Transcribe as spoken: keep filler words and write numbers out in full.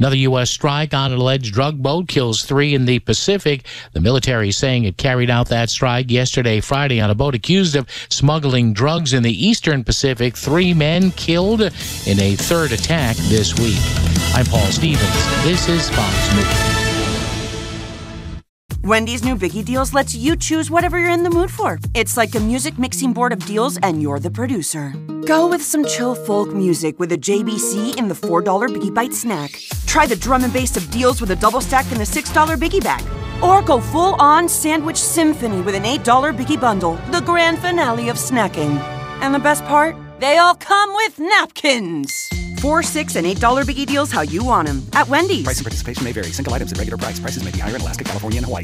Another U S strike on an alleged drug boat kills three in the Pacific. The military saying it carried out that strike yesterday, Friday, on a boat accused of smuggling drugs in the eastern Pacific. Three men killed in a third attack this week. I'm Paul Stevens. This is Fox News. Wendy's new Biggie Deals lets you choose whatever you're in the mood for. It's like a music mixing board of deals, and you're the producer. Go with some chill folk music with a J B C in the four dollar Biggie Bite snack. Try the drum and bass of deals with a double stack in the six dollar Biggie Bag. Or go full-on sandwich symphony with an eight dollar Biggie Bundle, the grand finale of snacking. And the best part? They all come with napkins. Four, six, and eight dollar Biggie Deals how you want them at Wendy's. Price and participation may vary. Single items at regular price. Prices may be higher in Alaska, California, and Hawaii.